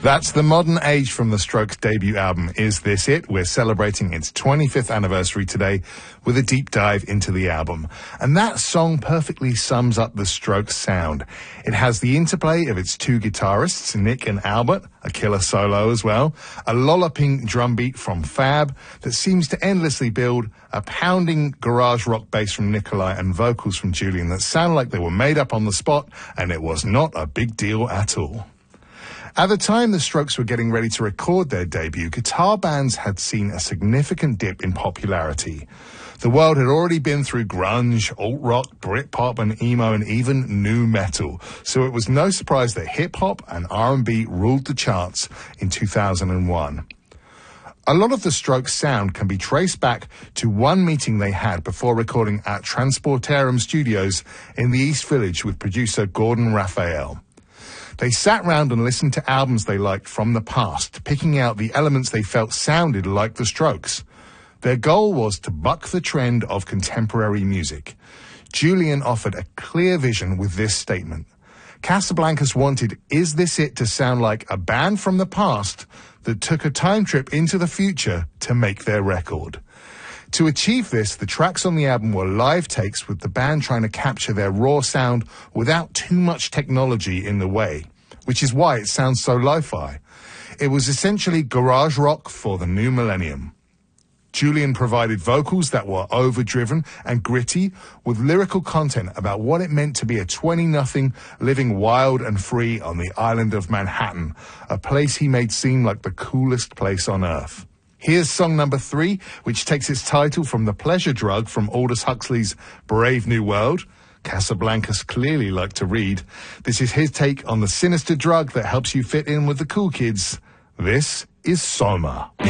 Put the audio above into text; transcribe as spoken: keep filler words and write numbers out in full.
That's the modern age from the Strokes' debut album, Is This It? We're celebrating its twenty-fifth anniversary today with a deep dive into the album. And that song perfectly sums up the Strokes' sound. It has the interplay of its two guitarists, Nick and Albert, a killer solo as well, a lolloping drum beat from Fab that seems to endlessly build, a pounding garage rock bass from Nikolai, and vocals from Julian that sound like they were made up on the spot, and it was not a big deal at all. At the time the Strokes were getting ready to record their debut, guitar bands had seen a significant dip in popularity. The world had already been through grunge, alt-rock, Britpop and emo and even nu metal, so it was no surprise that hip-hop and R and B ruled the charts in two thousand one. A lot of the Strokes' sound can be traced back to one meeting they had before recording at Transportarum Studios in the East Village with producer Gordon Raphael. They sat round and listened to albums they liked from the past, picking out the elements they felt sounded like the Strokes. Their goal was to buck the trend of contemporary music. Julian offered a clear vision with this statement. Casablancas wanted Is This It to sound like a band from the past that took a time trip into the future to make their record. To achieve this, the tracks on the album were live takes with the band trying to capture their raw sound without too much technology in the way, which is why it sounds so lo-fi. It was essentially garage rock for the new millennium. Julian provided vocals that were overdriven and gritty, with lyrical content about what it meant to be a twenty nothing living wild and free on the island of Manhattan, a place he made seem like the coolest place on earth. Here's song number three, which takes its title from the pleasure drug from Aldous Huxley's Brave New World. Casablancas clearly like to read. This is his take on the sinister drug that helps you fit in with the cool kids. This is Soma.